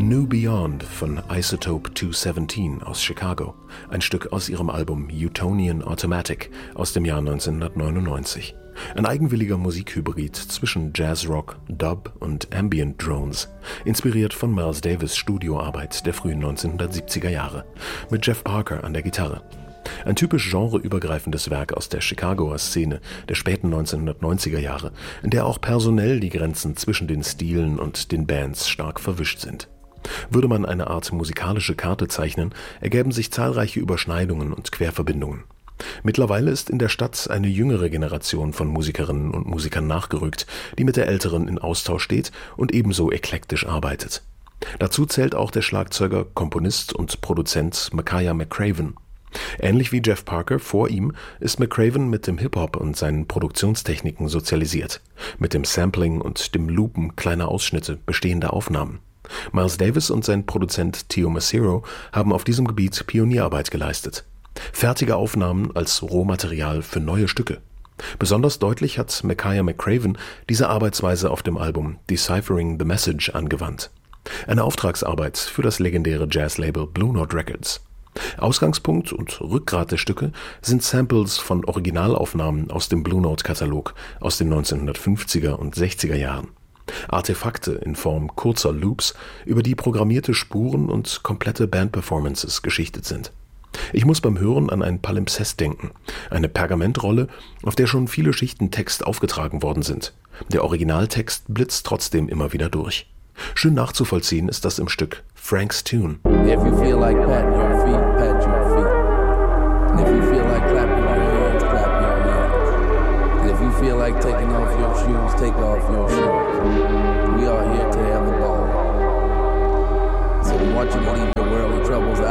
New Beyond von Isotope 217 aus Chicago, ein Stück aus ihrem Album Utonian Automatic aus dem Jahr 1999. Ein eigenwilliger Musikhybrid zwischen Jazzrock, Dub und Ambient Drones, inspiriert von Miles Davis' Studioarbeit der frühen 1970er Jahre, mit Jeff Parker an der Gitarre. Ein typisch genreübergreifendes Werk aus der Chicagoer Szene der späten 1990er Jahre, in der auch personell die Grenzen zwischen den Stilen und den Bands stark verwischt sind. Würde man eine Art musikalische Karte zeichnen, ergäben sich zahlreiche Überschneidungen und Querverbindungen. Mittlerweile ist in der Stadt eine jüngere Generation von Musikerinnen und Musikern nachgerückt, die mit der älteren in Austausch steht und ebenso eklektisch arbeitet. Dazu zählt auch der Schlagzeuger, Komponist und Produzent Makaya McCraven. Ähnlich wie Jeff Parker vor ihm ist McCraven mit dem Hip-Hop und seinen Produktionstechniken sozialisiert, mit dem Sampling und dem Loopen kleiner Ausschnitte bestehender Aufnahmen. Miles Davis und sein Produzent Theo Macero haben auf diesem Gebiet Pionierarbeit geleistet. Fertige Aufnahmen als Rohmaterial für neue Stücke. Besonders deutlich hat Makaya McCraven diese Arbeitsweise auf dem Album Deciphering the Message angewandt. Eine Auftragsarbeit für das legendäre Jazzlabel Blue Note Records. Ausgangspunkt und Rückgrat der Stücke sind Samples von Originalaufnahmen aus dem Blue Note-Katalog aus den 1950er und 60er Jahren. Artefakte in Form kurzer Loops, über die programmierte Spuren und komplette Bandperformances geschichtet sind. Ich muss beim Hören an ein Palimpsest denken, eine Pergamentrolle, auf der schon viele Schichten Text aufgetragen worden sind. Der Originaltext blitzt trotzdem immer wieder durch. Schön nachzuvollziehen ist das im Stück Frank's Tune. If you feel like patting your feet, pat your feet. And if you feel like clapping your hands, clap your hands. And if you feel like taking off your shoes, take off your shoes. We are here to have a ball. So we want you to leave your worldly troubles